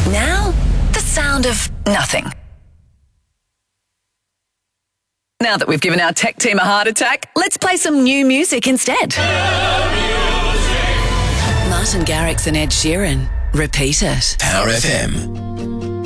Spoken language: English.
Now, the sound of nothing. Now that we've given our tech team a heart attack, let's play some new music instead. Martin Garrix and Ed Sheeran. Repeat it. Power FM.